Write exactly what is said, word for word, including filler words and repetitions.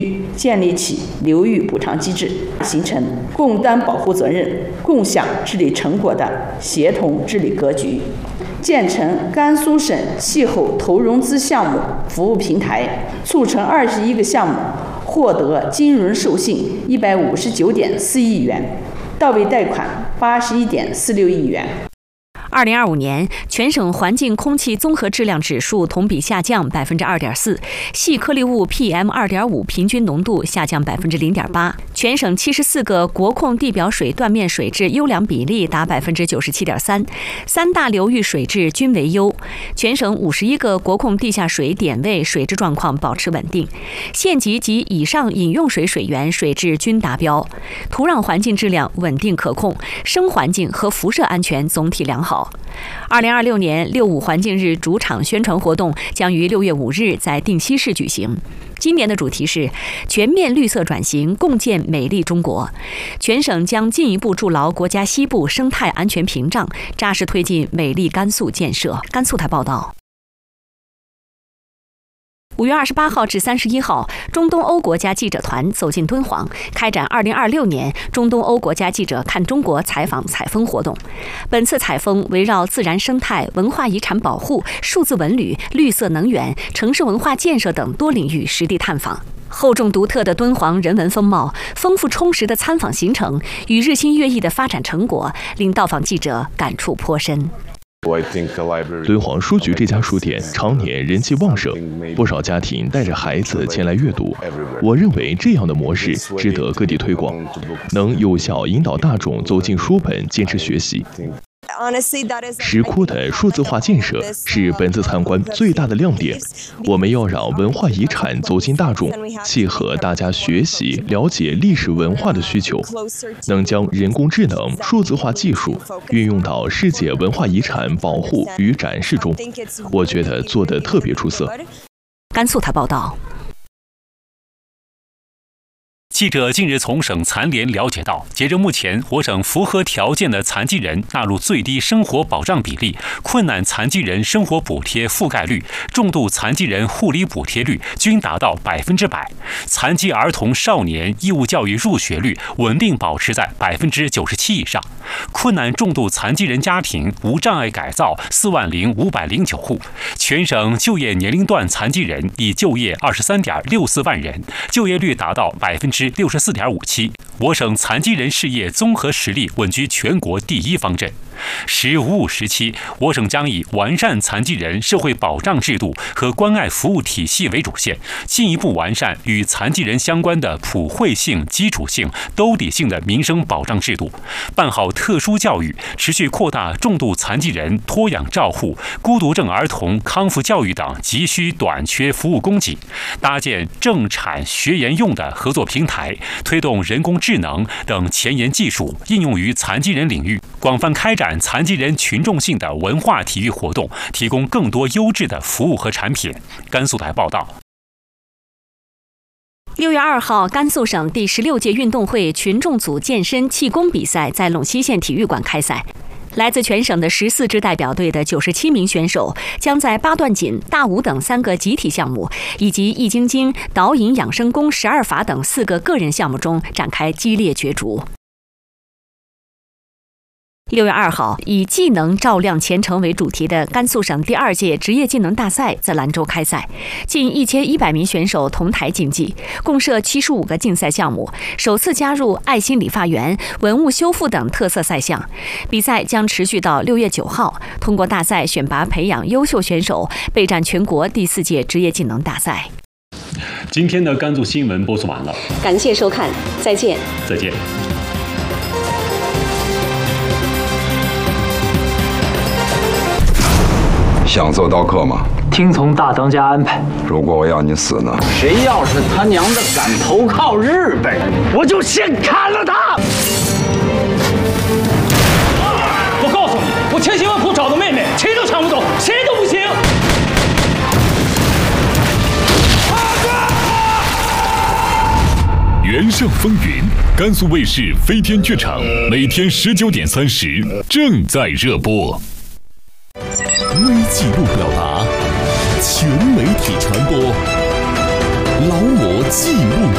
建立起流域补偿机制，形成共担保护责任、共享治理成果的协同治理格局，建成甘肃省气候投融资项目服务平台，促成二十一个项目获得金融授信一百五十九点四亿元，到位贷款八十一点四六亿元。 二零二五年，全省环境空气综合质量指数同比下降百分之二点四，细颗粒物 P M 二点五 平均浓度下降百分之零点八。全省七十四个国控地表水断面水质优良比例达百分之九十七点三，三大流域水质均为优。全省五十一个国控地下水点位水质状况保持稳定，县级及以上饮用水水源水质均达标，土壤环境质量稳定可控，生环境和辐射安全总体良好。二零二六年六五环境日主场宣传活动将于六月五日在定西市举行。今年的主题是全面绿色转型，共建美丽中国。全省将进一步筑牢国家西部生态安全屏障，扎实推进美丽甘肃建设。甘肃台报道。五月二十八号至三十一号，中东欧国家记者团走进敦煌，开展二零二六年中东欧国家记者看中国采访采风活动。本次采风围绕自然生态、文化遗产保护、数字文旅、绿色能源、城市文化建设等多领域实地探访。厚重独特的敦煌人文风貌，丰富充实的参访行程与日新月异的发展成果，令到访记者感触颇深。 敦煌书局这家书店常年人气旺盛，不少家庭带着孩子前来阅读。我认为这样的模式值得各地推广，能有效引导大众走进书本，坚持学习。石窟的数字化建设是本次参观最大的亮点。我们要让文化遗产走进大众，契合大家学习、了解历史文化的需求，能将人工智能、数字化技术运用到世界文化遗产保护与展示中。我觉得做得特别出色。 甘肃台报道。 记者近日从省残联了解到，截至目前，我省符合条件的残疾人纳入最低生活保障比例、困难残疾人生活补贴覆盖率、重度残疾人护理补贴率均达到百分之百，残疾儿童少年义务教育入学率稳定保持在百分之九十七以上，困难重度残疾人家庭无障碍改造四万零五百零九户，全省就业年龄段残疾人已就业二十三点六四万人，就业率达到百分之六十四点五七，我省残疾人事业综合实力稳居全国第一方阵。十五五时期，我省将以完善残疾人社会保障制度和关爱服务体系为主线，进一步完善与残疾人相关的普惠性、基础性、兜底性的民生保障制度，办好特殊教育，持续扩大重度残疾人托养照护、孤独症儿童康复教育等急需短缺服务供给，搭建政产学研用的合作平台，推动人工智能等前沿技术应用于残疾人领域，广泛开展残疾人群众性的文化体育活动，提供更多优质的服务和产品。甘肃台报道。 六月二号，甘肃省第十六届运动会群众组健身气功比赛在陇西县体育馆开赛。来自全省的十四支代表队的九十七名选手，将在八段锦、大武等三个集体项目，以及易筋经、导引养生功十二法等四个个人项目中展开激烈角逐。六月二号，以技能照亮前程为主题的甘肃省第二届职业技能大赛在兰州开赛，近一千一百名选手同台竞技，共设七十五个竞赛项目，首次加入爱心理发园、文物修复等特色赛项。比赛将持续到六月九号，通过大赛选拔培养优秀选手，备战全国第四届职业技能大赛。 今天的甘肃新闻播送完了， 感谢收看，再见。 再见。 想做刀客吗？ 听从大当家安排。 如果我要你死呢？ 谁要是他娘的敢投靠日本人，我就先砍了他！我告诉你，我千辛万苦找的妹妹，谁都抢不走，谁都不行。 原上风云，甘肃卫视飞天剧场，每天十九点三十正在热播。微记录表达，全媒体传播，劳模记录